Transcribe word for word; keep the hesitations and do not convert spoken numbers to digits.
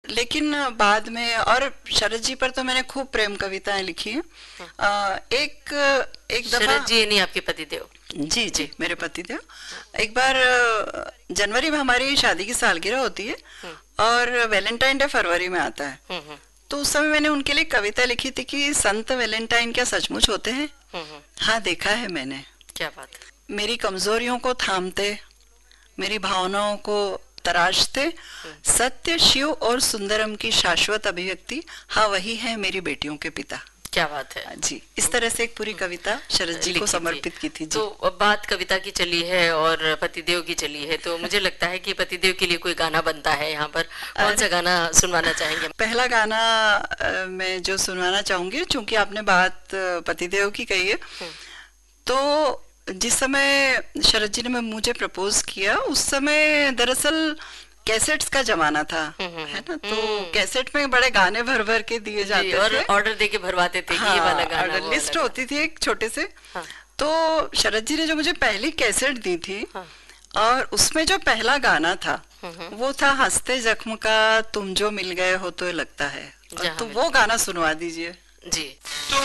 लेकिन बाद में, और शरद जी पर तो मैंने खूब प्रेम कविताएं लिखी हैं। आ, एक एक दफा शरद जी नहीं, आपके पतिदेव? जी जी मेरे पतिदेव। एक बार जनवरी में हमारी शादी की सालगिरह होती है और वैलेंटाइन डे फरवरी में आता है, तो उस समय मैंने उनके लिए कविता लिखी थी कि संत वैलेंटाइन क्या सचमुच होते हैं? हाँ, देखा है मैंने। क्या बात है। मेरी कमजोरियों को थामते, मेरी भावनाओं को तराशते, सत्य, शिव और सुंदरम की शाश्वत अभिव्यक्ति, हाँ वही है मेरी बेटियों के पिता। क्या बात है जी। इस तरह से एक पूरी कविता शरद जी को समर्पित की थी जी। तो अब बात कविता की चली है और पतिदेव की चली है, तो मुझे लगता है कि पतिदेव के लिए कोई गाना बनता है यहाँ पर। कौन सा गाना सुनवाना चाहेंगे? पहला गाना मैं जो सुनवाना चाहूंगी, चूंकि आपने बात पतिदेव की कही है, तो जिस समय शरद जी ने मुझे प्रपोज किया उस समय दरअसल कैसेट्स का जमाना था, है ना, तो कैसेट में बड़े गाने भर भर के दिए जाते और थे, ऑर्डर देके भरवाते थे। हाँ, कि ये वाला गाना, ऑर्डर लिस्ट होती थी एक छोटे से। हाँ। तो शरद जी ने जो मुझे पहली कैसेट दी थी, हाँ। और उसमें जो पहला गाना था वो था हंसते जख्म का तुम जो मिल गए हो तो लगता है, तो वो गाना सुनवा दीजिए जी।